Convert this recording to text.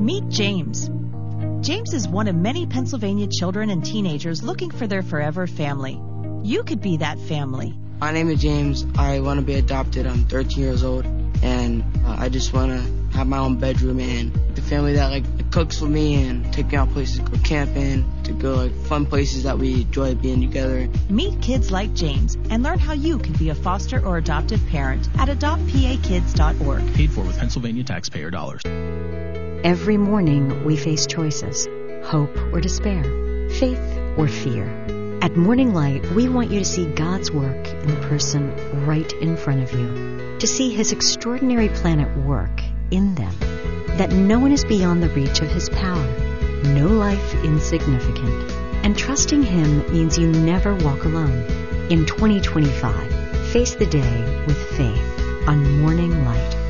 Meet James. James is one of many Pennsylvania children and teenagers looking for their forever family. You could be that family. My name is James. I want to be adopted. I'm 13 years old, and I just want to have my own bedroom and the family that cooks for me and take me out places to go camping, to go fun places that we enjoy being together. Meet kids like James and learn how you can be a foster or adoptive parent at adoptpakids.org. Paid for with Pennsylvania taxpayer dollars. Every morning we face choices, hope or despair, faith or fear. At Morning Light, we want you to see God's work in the person right in front of you, to see His extraordinary plan at work in them, that no one is beyond the reach of His power, no life insignificant. And trusting Him means you never walk alone. In 2025, face the day with faith on Morning Light.